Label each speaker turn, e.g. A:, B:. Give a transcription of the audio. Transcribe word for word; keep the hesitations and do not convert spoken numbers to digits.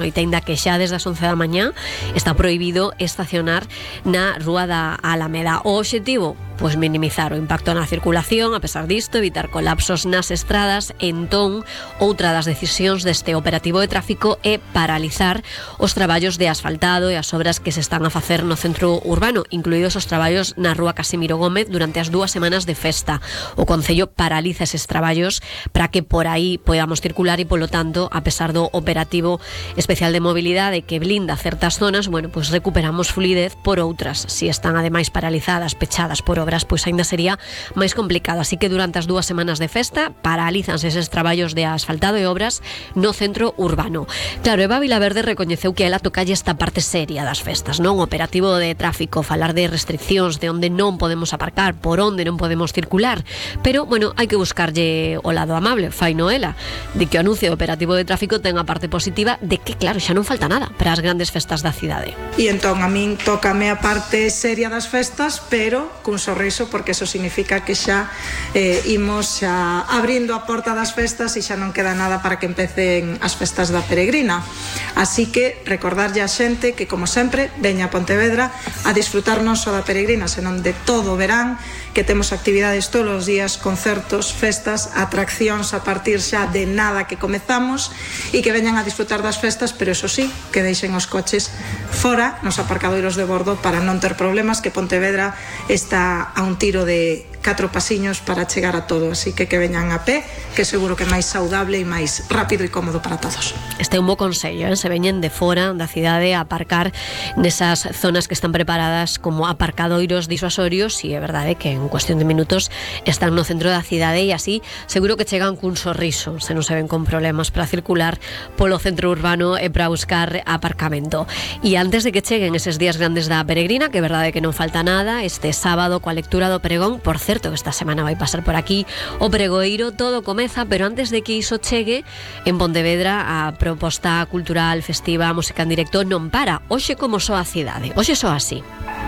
A: noite, aínda que xa desde as once da mañá está prohibido estacionar na Rúa da Alameda. O obxectivo, pois minimizar o impacto na circulación, a pesar disto, evitar colapsos nas estradas. Entón, outra das decisións deste operativo de tráfico é paralizar os traballos de asfaltado e as obras que se están a facer no centro urbano, incluídos os traballos na Rúa Casimiro Gómez durante as dúas semanas de festa. O Concello paraliza eses traballos para que por aí podamos circular e, polo tanto, a pesar do operativo especial de mobilidade que blinda certas zonas, bueno, pois recuperamos fluidez por outras. Si están ademais paralizadas, pechadas por obras, pois aínda sería máis complicado. Así que durante as dúas semanas de festa paralízanse eses traballos de asfaltado e obras no centro urbano. Claro, Eva Vilaverde recoñeceu que a ela tocalle esta parte seria das festas, non? O operativo de tráfico, falar de restriccións, de onde non podemos aparcar, por onde non podemos circular, pero, bueno, hai que buscarlle o lado amable, fai Noela, de que o anuncio do operativo de tráfico ten a parte positiva de que, claro, xa non falta nada para as grandes festas da cidade.
B: E entón a min tócame a parte seria das festas, pero cun sorriso, porque eso significa que xa eh, imos xa abrindo a porta das festas e xa non queda nada para que empecen as festas da Peregrina. Así que recordarlle a xente que, como sempre, veña a Pontevedra a disfrutar non só da Peregrina, senón de todo o verán, que temos actividades todos os días, concertos, festas, atraccións a partir xa de nada que comezamos, e que veñan a disfrutar das festas, pero eso sí, que deixen os coches fora nos aparcadoiros de bordo para non ter problemas, que Pontevedra está a un tiro de catro pasiños para chegar a todo, así que que veñan a pé, que seguro que é máis saudable e máis rápido e cómodo para todos.
A: Este é un bo consello, eh? Se veñen de fora da cidade a aparcar nesas zonas que están preparadas como aparcadoiros disuasorios, e é verdade que en cuestión de minutos están no centro da cidade, e así seguro que chegan cun sorriso, se non se ven con problemas para circular polo centro urbano e para buscar aparcamento. E antes de que cheguen eses días grandes da Peregrina, que é verdade que non falta nada, este sábado coa lectura do pregón, por certo que esta semana vai pasar por aquí o pregoeiro, todo comeza, pero antes de que iso chegue, en Pontevedra a proposta cultural, festiva, música en directo non para. Hoxe como soa a cidade, hoxe soa así.